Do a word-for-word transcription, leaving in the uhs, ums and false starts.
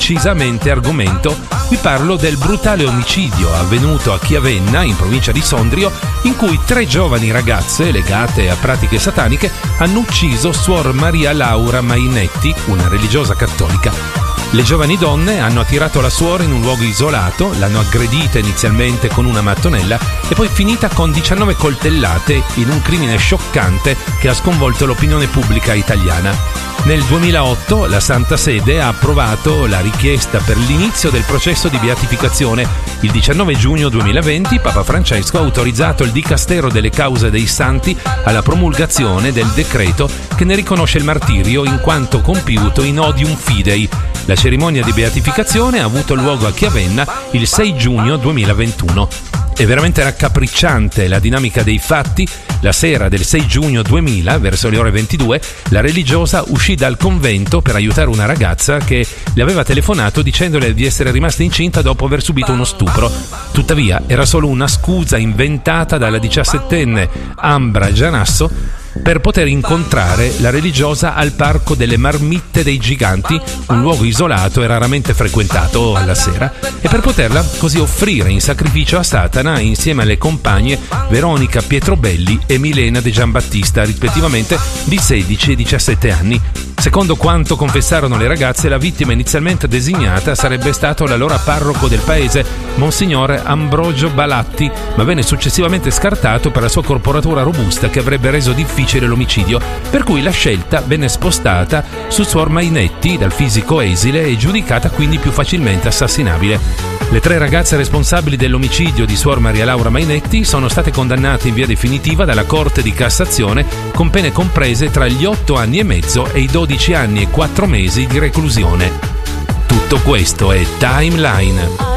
decisamente argomento. Qui parlo del brutale omicidio avvenuto a Chiavenna, in provincia di Sondrio, in cui tre giovani ragazze legate a pratiche sataniche hanno ucciso Suor Maria Laura Mainetti, una religiosa cattolica. Le giovani donne hanno attirato la suora in un luogo isolato, l'hanno aggredita inizialmente con una mattonella e poi finita con diciannove coltellate in un crimine scioccante che ha sconvolto l'opinione pubblica italiana. Nel duemilaotto la Santa Sede ha approvato la richiesta per l'inizio del processo di beatificazione. Il diciannove giugno duemilaventi Papa Francesco ha autorizzato il Dicastero delle Cause dei Santi alla promulgazione del decreto che ne riconosce il martirio in quanto compiuto in odium fidei. La cerimonia di beatificazione ha avuto luogo a Chiavenna il sei giugno duemilaventuno. È veramente raccapricciante la dinamica dei fatti. La sera del sei giugno duemila, verso le ore ventidue, la religiosa uscì dal convento per aiutare una ragazza che le aveva telefonato dicendole di essere rimasta incinta dopo aver subito uno stupro. Tuttavia, era solo una scusa inventata dalla diciassettenne Ambra Gianasso per poter incontrare la religiosa al Parco delle Marmitte dei Giganti, un luogo isolato e raramente frequentato alla sera, e per poterla così offrire in sacrificio a Satana insieme alle compagne Veronica Pietrobelli e Milena De Giambattista, rispettivamente di sedici e diciassette anni. Secondo quanto confessarono le ragazze, la vittima inizialmente designata sarebbe stato l'allora parroco del paese, Monsignore Ambrogio Balatti, ma venne successivamente scartato per la sua corporatura robusta che avrebbe reso difficile l'omicidio, per cui la scelta venne spostata su Suor Mainetti, dal fisico esile e giudicata quindi più facilmente assassinabile. Le tre ragazze responsabili dell'omicidio di Suor Maria Laura Mainetti sono state condannate in via definitiva dalla Corte di Cassazione con pene comprese tra gli otto anni e mezzo e i dodici anni e quattro mesi di reclusione. Tutto questo è Timeline.